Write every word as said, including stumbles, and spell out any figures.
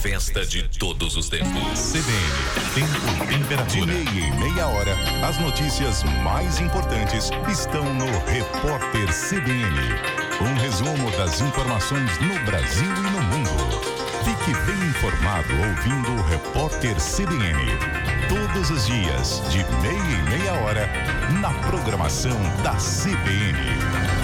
festa de todos os tempos. C B N, tempo e temperatura. De meia em meia hora, as notícias mais importantes estão no Repórter C B N. Um resumo das informações no Brasil e no mundo. Fique bem informado ouvindo o Repórter C B N. Todos os dias, de meia em meia hora, na programação da C B N.